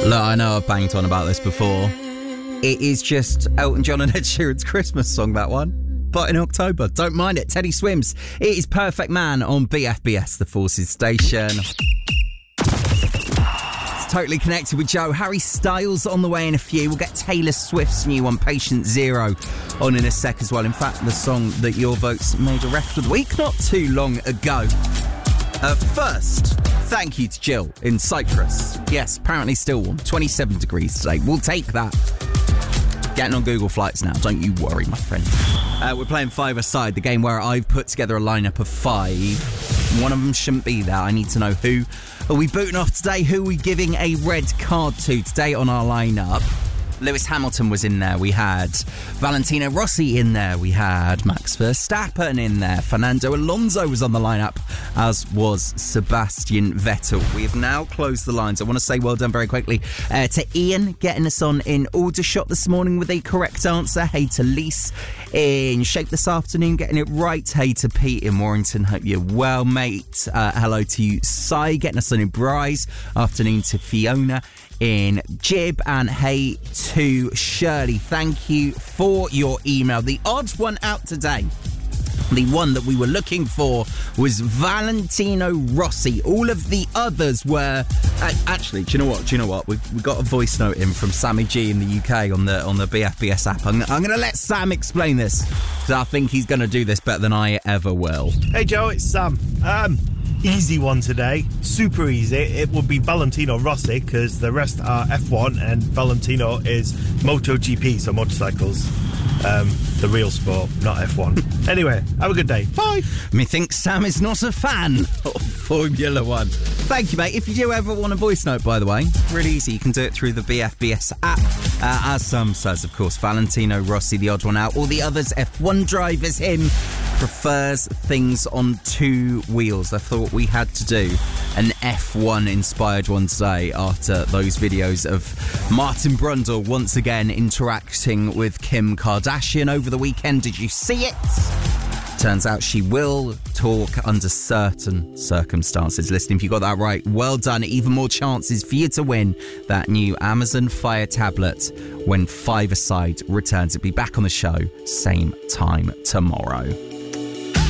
Look, I know I've banged on about this before. It is just Elton John and Ed Sheeran's Christmas song, that one. But in October, don't mind it. Teddy Swims. It is Perfect Man on BFBS, the Forces station. It's totally connected with Joe. Harry Styles on the way in a few. We'll get Taylor Swift's new one, Patient Zero, on in a sec as well. In fact, the song that your votes made a ref of the week not too long ago. First, thank you to Jill in Cyprus. Yes, apparently still warm. 27 degrees today. We'll take that. Getting on Google Flights now. Don't you worry, my friend. We're playing five-a-side, the game where I've put together a lineup of 5. One of them shouldn't be there. I need to know who are we booting off today. Who are we giving a red card to today on our lineup? Lewis Hamilton was in there. We had Valentino Rossi in there. We had Max Verstappen in there. Fernando Alonso was on the lineup, as was Sebastian Vettel. We have now closed the lines. I want to say well done very quickly to Ian, getting us on in Aldershot this morning with a correct answer. Hey to Lise in Shape this afternoon, getting it right. Hey to Pete in Warrington. Hope you're well, mate. Hello to you, Sai, getting us on in Bryce. Afternoon to Fiona in Jib, and hey to Shirley. Thank you for your email. The odd one out today, the one that we were looking for, was Valentino Rossi. All of the others were actually, do you know what? We got a voice note in from Sammy G in the UK on the BFBS app. I'm going to let Sam explain this, because I think he's going to do this better than I ever will. Hey Joe, it's Sam. Easy one today, super easy. It would be Valentino Rossi, because the rest are F1 and Valentino is MotoGP, so motorcycles. The real sport, not F1. Anyway, have a good day. Bye. Methinks Sam is not a fan of Formula One. Thank you, mate. If you do ever want a voice note, by the way, really easy. You can do it through the BFBS app. As Sam says, of course, Valentino Rossi, the odd one out. All the others, F1 drivers, him, prefers things on 2 wheels. I thought we had to do an F1 inspired one today after those videos of Martin Brundle once again interacting with Kim Kardashian over the weekend. Did you see it? Turns out she will talk under certain circumstances. Listen, if you got that right, well done. Even more chances for you to win that new Amazon Fire tablet when Five-a-Side returns. It'll be back on the show same time tomorrow.